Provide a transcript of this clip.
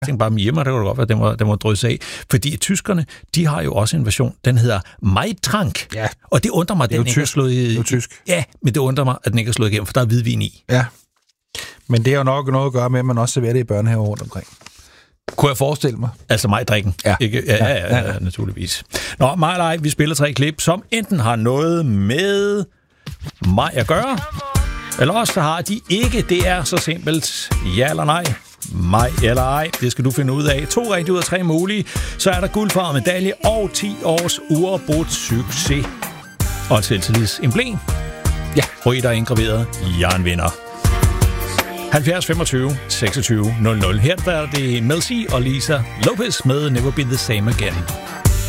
tænkte bare, hjemme, der kunne det godt være, den var drysset af. Fordi tyskerne, de har jo også en version, den hedder Maitrank. Ja. Og det undrer mig, at den ikke er slået i... Det er jo tysk. Ja, men det undrer mig, at den ikke er slået igennem, for der er hvidvin i. Ja. Men det har jo nok noget at gøre med, at man også serverer det i børnehaver rundt omkring. Kunne jeg forestille mig. Altså mig-drikken. Ja. Ikke? Ja, naturligvis. Nå, mig eller ej, vi spiller 3 klip, som enten har noget med mig at gøre, eller også så har de ikke. Det er så simpelt. Ja eller nej. Mig eller ej. Det skal du finde ud af. 2 rigtige ud af 3 mulige. Så er der guldfarvet medalje og 10 års uafbrudt succes. Og et selvtillidsemblem. Ja. Hvor I der er indgraveret, jeg er en vinder. 70 25 26 00. Her der er det Mel C og Lisa Lopez med Never Be The Same Again.